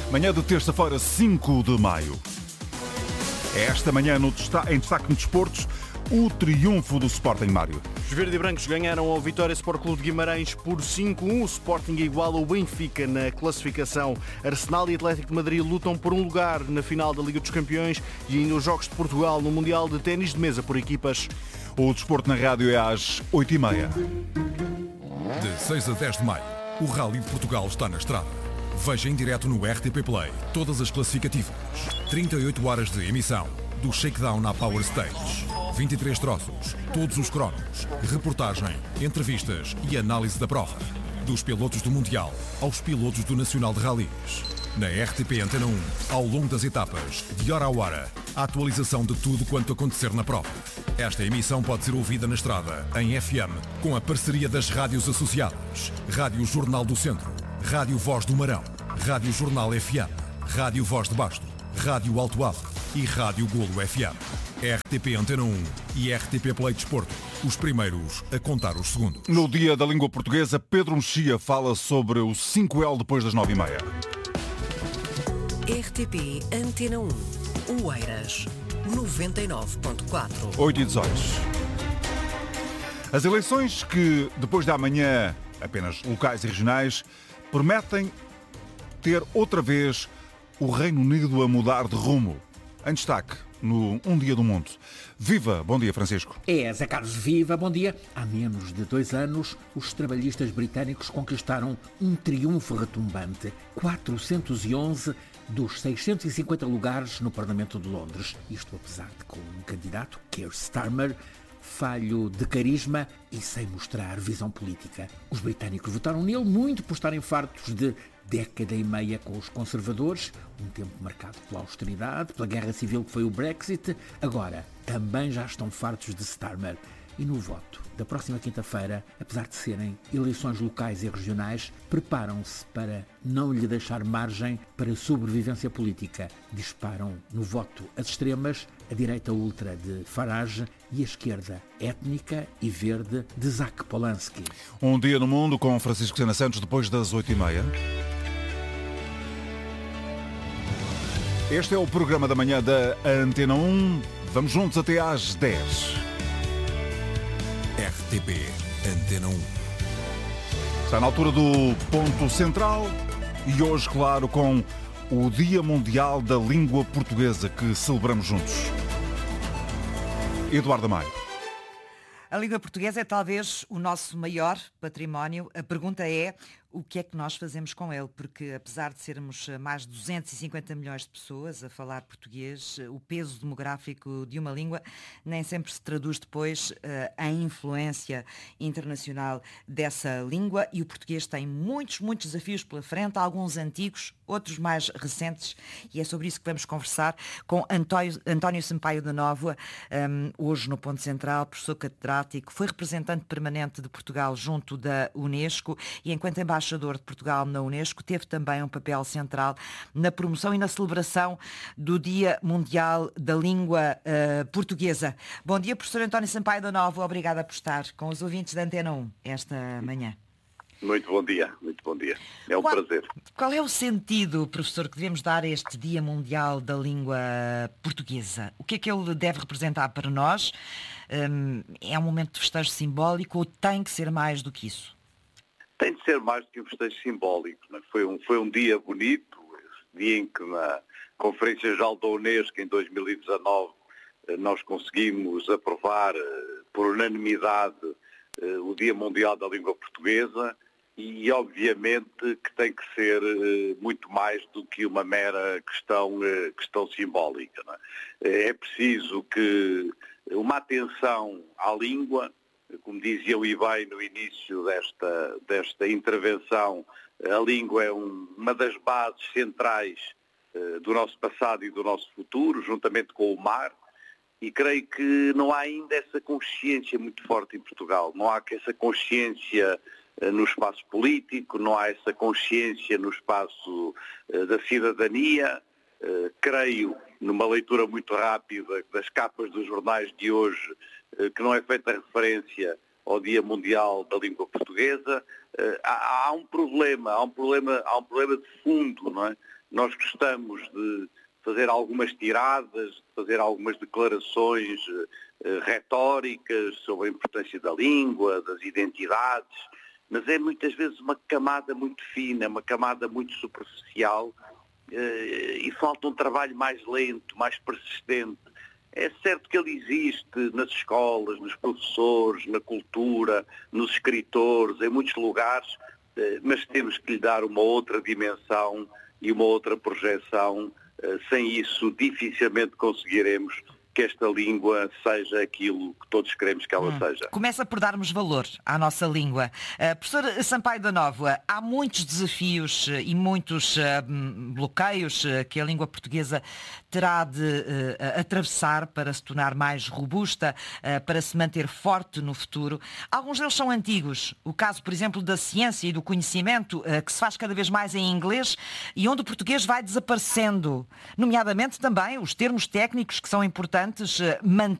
Manhã de terça-feira, 5 de maio. Esta manhã, em destaque no desportos, o triunfo do Sporting, Mário. Os verde e brancos ganharam ao Vitória Sport Clube de Guimarães por 5-1. O Sporting iguala o Benfica na classificação. Arsenal e Atlético de Madrid lutam por um lugar na final da Liga dos Campeões e ainda os Jogos de Portugal no Mundial de Ténis de Mesa por equipas. O desporto na rádio é às 8h30. De 6 a 10 de maio, o Rally de Portugal está na estrada. Veja em direto no RTP Play todas as classificativas. 38 horas de emissão, do shakedown à Power Stage. 23 troços, todos os cronos, reportagem, entrevistas e análise da prova. Dos pilotos do Mundial aos pilotos do Nacional de Rallys. Na RTP Antena 1, ao longo das etapas, de hora a hora, a atualização de tudo quanto acontecer na prova. Esta emissão pode ser ouvida na estrada, em FM, com a parceria das rádios associadas. Rádio Jornal do Centro, Rádio Voz do Marão, Rádio Jornal FM, Rádio Voz de Basto, Rádio Alto Alto e Rádio Golo FM. RTP Antena 1 e RTP Play Desporto, os primeiros a contar os segundos. No Dia da Língua Portuguesa, Pedro Mexia fala sobre o 5L depois das 9h30. RTP Antena 1, Oeiras, 99.4. 8h18. As eleições que, depois da manhã, apenas locais e regionais, prometem ter outra vez o Reino Unido a mudar de rumo. Em destaque, no Um Dia do Mundo. Viva! Bom dia, Francisco. Zé Carlos, viva! Bom dia! Há menos de 2 anos, os trabalhistas britânicos conquistaram um triunfo retumbante. 411 dos 650 lugares no Parlamento de Londres. Isto apesar de com um candidato, Keir Starmer, falho de carisma e sem mostrar visão política. Os britânicos votaram nele muito por estarem fartos de década e meia com os conservadores, um tempo marcado pela austeridade, pela guerra civil que foi o Brexit. Agora, também já estão fartos de Starmer. E no voto da próxima quinta-feira, apesar de serem eleições locais e regionais, preparam-se para não lhe deixar margem para sobrevivência política. Disparam no voto as extremas, a direita ultra de Farage e a esquerda étnica e verde de Zach Polanski. Um Dia no Mundo com Francisco Sena Santos depois das 8h30. Este é o programa da manhã da Antena 1. Vamos juntos até às 10. RTP Antena 1. Está na altura do ponto central e hoje, claro, com o Dia Mundial da Língua Portuguesa que celebramos juntos. Eduardo Amaro. A língua portuguesa é talvez o nosso maior património. A pergunta é o que é que nós fazemos com ele, porque apesar de sermos mais de 250 milhões de pessoas a falar português, o peso demográfico de uma língua nem sempre se traduz depois em influência internacional dessa língua, e o português tem muitos desafios pela frente, alguns antigos, outros mais recentes, e é sobre isso que vamos conversar com António Sampaio da Nóvoa, hoje no Ponto Central, professor catedrático, foi representante permanente de Portugal junto da Unesco e enquanto embaixador de Portugal na Unesco teve também um papel central na promoção e na celebração do Dia Mundial da Língua Portuguesa. Bom dia, professor António Sampaio da Nóvoa, obrigada por estar com os ouvintes da Antena 1 esta manhã. Muito bom dia. É um prazer. Qual é o sentido, professor, que devemos dar a este Dia Mundial da Língua Portuguesa? O que é que ele deve representar para nós? É um momento de festejo simbólico ou tem que ser mais do que isso? Tem de ser mais do que um festejo simbólico. Não é? Foi um dia bonito, esse dia em que na Conferência Geral da Unesco, em 2019, nós conseguimos aprovar por unanimidade o Dia Mundial da Língua Portuguesa e, obviamente, que tem que ser muito mais do que uma mera questão simbólica. Não é? É preciso que uma atenção à língua. Como dizia o bem no início desta intervenção, a língua é uma das bases centrais do nosso passado e do nosso futuro, juntamente com o mar, e creio que não há ainda essa consciência muito forte em Portugal. Não há essa consciência no espaço político, não há essa consciência no espaço da cidadania. Creio, numa leitura muito rápida das capas dos jornais de hoje, que não é feita referência ao Dia Mundial da Língua Portuguesa. Há um problema de fundo, não é? nós gostamos de fazer algumas tiradas, de fazer algumas declarações retóricas sobre a importância da língua, das identidades, mas é muitas vezes uma camada muito fina, uma camada muito superficial, e falta um trabalho mais lento, mais persistente. É certo que ele existe nas escolas, nos professores, na cultura, nos escritores, em muitos lugares, mas temos que lhe dar uma outra dimensão e uma outra projeção. Sem isso, dificilmente conseguiremos que esta língua seja aquilo que todos queremos que ela seja. Começa por darmos valor à nossa língua. Professor Sampaio da Nova, há muitos desafios e muitos bloqueios que a língua portuguesa terá de atravessar para se tornar mais robusta, para se manter forte no futuro. Alguns deles são antigos. O caso, por exemplo, da ciência e do conhecimento, que se faz cada vez mais em inglês e onde o português vai desaparecendo. Nomeadamente também os termos técnicos que são importantes